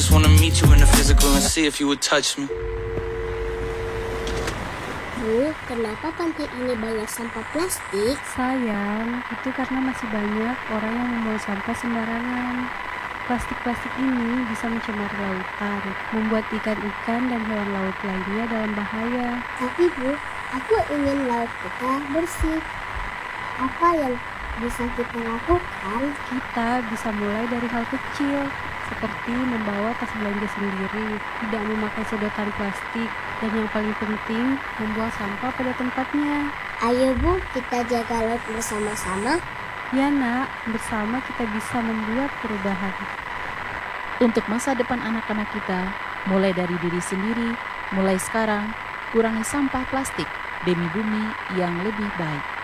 just wanna meet you in the physical and see if you would touch me. Bu, kenapa pantai ini banyak sampah plastik? Sayang, itu karena masih banyak orang yang membuang sampah sembarangan. Plastik-plastik ini bisa mencemari lautan, membuat ikan-ikan dan hewan laut lainnya dalam bahaya. Tapi Bu, aku ingin laut kita bersih. Apa yang bisa kita lakukan? Kita bisa mulai dari hal kecil, seperti membawa tas belanja sendiri, tidak memakai sedotan plastik, dan yang paling penting, membuang sampah pada tempatnya. Ayo Bu, kita jaga laut bersama-sama. Ya nak, bersama kita bisa membuat perubahan. Untuk masa depan anak-anak kita, mulai dari diri sendiri, mulai sekarang, kurangi sampah plastik demi bumi yang lebih baik.